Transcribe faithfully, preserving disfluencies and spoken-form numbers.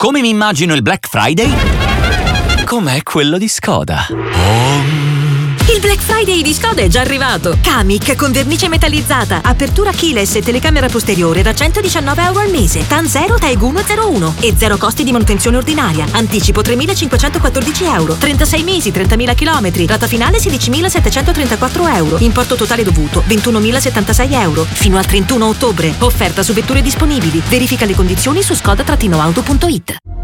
Come mi immagino il Black Friday? Com'è quello di Skoda. Oh. Il Black Friday di Skoda è già arrivato. Kamiq con vernice metallizzata, apertura keyless e telecamera posteriore da centodiciannove euro al mese. TAN zero, TAEG uno zero uno e zero costi di manutenzione ordinaria. Anticipo tremilacinquecentoquattordici euro. trentasei mesi, trentamila chilometri. Rata finale sedicimilasettecentotrentaquattro euro. Importo totale dovuto ventunomilasettantasei euro. Fino al trentuno ottobre. Offerta su vetture disponibili. Verifica le condizioni su skoda auto punto it.